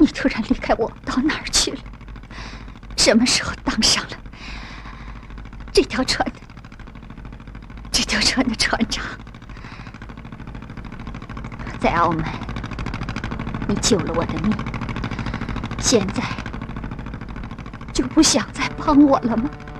你突然离开我到哪儿去了？什么时候当上了这条船的船长？在澳门，你救了我的命，现在就不想再帮我了吗？